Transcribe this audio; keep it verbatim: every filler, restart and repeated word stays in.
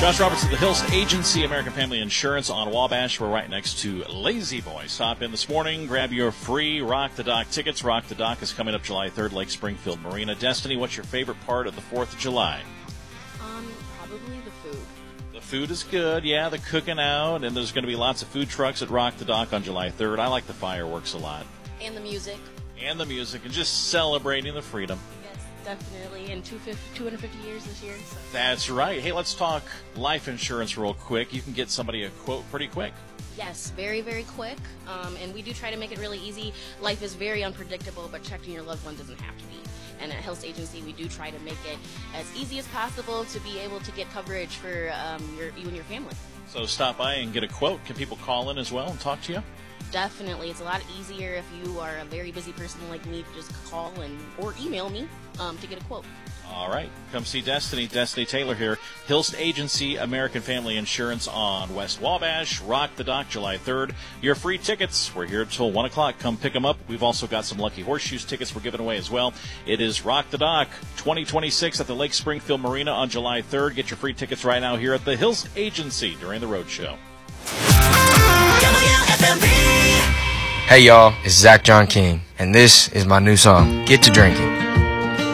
Josh Roberts at the Hills Agency, American Family Insurance on Wabash. We're right next to Lazy Boy. Stop in this morning, grab your free Rock the Dock tickets. Rock the Dock is coming up July third, Lake Springfield Marina. Destiny, what's your favorite part of the fourth of July? Um, probably the food. The food is good, yeah, the cooking out, and there's going to be lots of food trucks at Rock the Dock on July third. I like the fireworks a lot. And the music. And the music, and just celebrating the freedom. Definitely, in two hundred fifty years this year. So. That's right. Hey, let's talk life insurance real quick. You can get somebody a quote pretty quick. Yes, very, very quick. Um, and we do try to make it really easy. Life is very unpredictable, but protecting your loved one doesn't have to be. And at Hills Agency, we do try to make it as easy as possible to be able to get coverage for um, your, you and your family. So stop by and get a quote. Can people call in as well and talk to you? Definitely. It's a lot easier if you are a very busy person like me to just call and or email me um, to get a quote. All right. Come see Destiny. Destiny Taylor here. Hills Agency, American Family Insurance on West Wabash. Rock the Dock, July third. Your free tickets. We're here until one o'clock. Come pick them up. We've also got some Lucky Horseshoes tickets we're giving away as well. It is Rock the Dock twenty twenty-six at the Lake Springfield Marina on July third. Get your free tickets right now here at the Hills Agency during the road show. Hey y'all, it's Zach John King, and this is my new song, Get to Drinking.